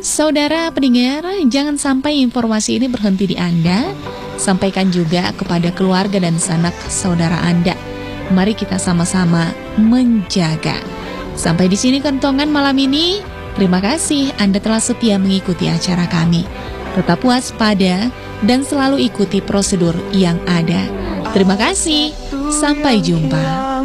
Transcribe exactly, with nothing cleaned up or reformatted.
Saudara pendengar, jangan sampai informasi ini berhenti di Anda. Sampaikan juga kepada keluarga dan sanak saudara Anda. Mari kita sama-sama menjaga. Sampai di sini kentongan malam ini. Terima kasih Anda telah setia mengikuti acara kami. Tetap waspada dan selalu ikuti prosedur yang ada. Terima kasih. Sampai jumpa.